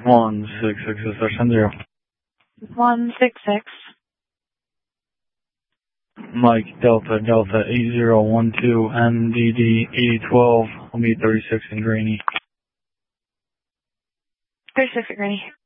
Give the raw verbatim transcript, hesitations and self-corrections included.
one six six is our send zero. one six six. Mike Delta Delta eight zero one two N D D eighty twelve. I'll meet thirty-six in Graney. thirty-six at Graney.